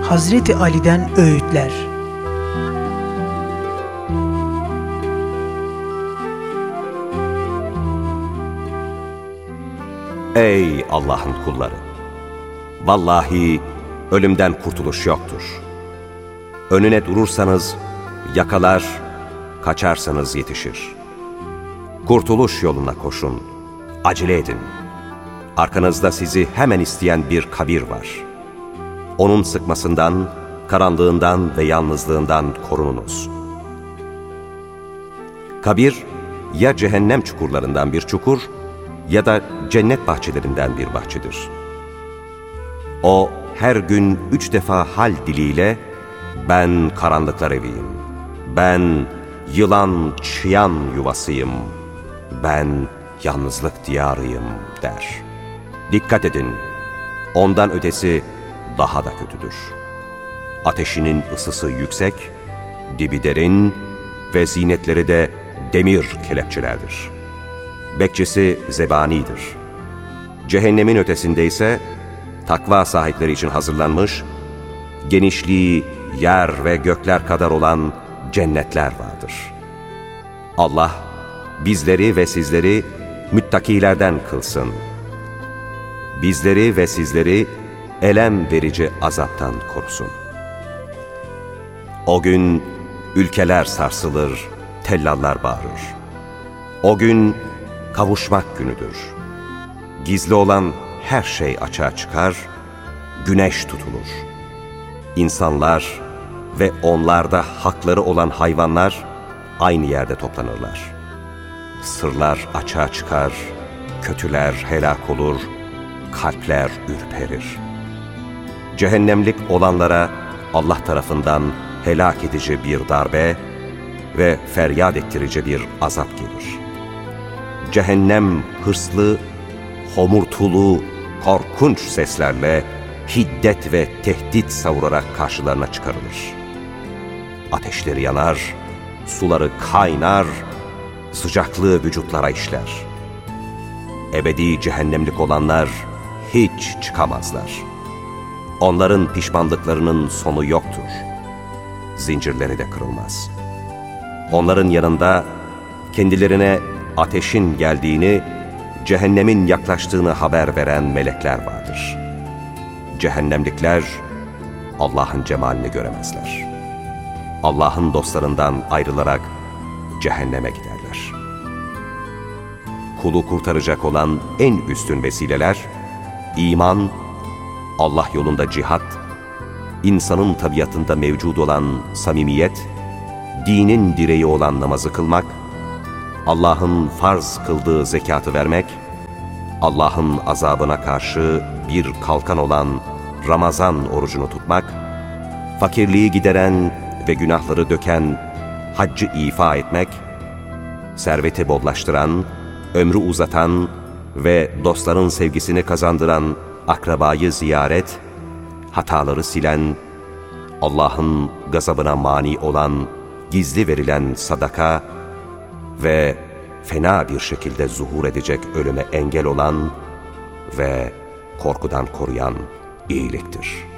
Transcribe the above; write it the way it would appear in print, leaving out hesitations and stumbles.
Hazreti Ali'den öğütler. Ey Allah'ın kulları! Vallahi ölümden kurtuluş yoktur. Önüne durursanız yakalar, kaçarsanız yetişir. Kurtuluş yoluna koşun, acele edin. Arkanızda sizi hemen isteyen bir kabir var. Onun sıkmasından, karanlığından ve yalnızlığından korununuz. Kabir, ya cehennem çukurlarından bir çukur, ya da cennet bahçelerinden bir bahçedir. O her gün 3 defa hal diliyle, ben karanlıklar eviyim, ben yılan çıyan yuvasıyım, ben yalnızlık diyarıyım der. Dikkat edin, ondan ötesi daha da kötüdür. Ateşinin ısısı yüksek, dibi derin ve zinetleri de demir kelepçelerdir. Bekçisi zebanidir. Cehennemin ötesinde ise takva sahipleri için hazırlanmış, genişliği yer ve gökler kadar olan cennetler vardır. Allah bizleri ve sizleri müttakilerden kılsın. Bizleri ve sizleri elem verici azaptan korusun. O gün ülkeler sarsılır, tellallar bağırır. O gün kavuşmak günüdür. Gizli olan her şey açığa çıkar, güneş tutulur. İnsanlar ve onlarda hakları olan hayvanlar aynı yerde toplanırlar. Sırlar açığa çıkar, kötüler helak olur, kalpler ürperir. Cehennemlik olanlara Allah tarafından helak edici bir darbe ve feryat ettirici bir azap gelir. Cehennem hırslı, homurtulu, korkunç seslerle hiddet ve tehdit savurarak karşılarına çıkarılır. Ateşleri yanar, suları kaynar, sıcaklığı vücutlara işler. Ebedi cehennemlik olanlar hiç çıkamazlar. Onların pişmanlıklarının sonu yoktur. Zincirleri de kırılmaz. Onların yanında kendilerine ateşin geldiğini, cehennemin yaklaştığını haber veren melekler vardır. Cehennemlikler Allah'ın cemalini göremezler. Allah'ın dostlarından ayrılarak cehenneme giderler. Kulu kurtaracak olan en üstün vesileler, iman, Allah yolunda cihat, insanın tabiatında mevcut olan samimiyet, dinin direği olan namazı kılmak, Allah'ın farz kıldığı zekatı vermek, Allah'ın azabına karşı bir kalkan olan Ramazan orucunu tutmak, fakirliği gideren ve günahları döken haccı ifa etmek, serveti bollaştıran, ömrü uzatan ve dostların sevgisini kazandıran akrabayı ziyaret, hataları silen, Allah'ın gazabına mani olan gizli verilen sadaka ve fena bir şekilde zuhur edecek ölüme engel olan ve korkudan koruyan iyiliktir.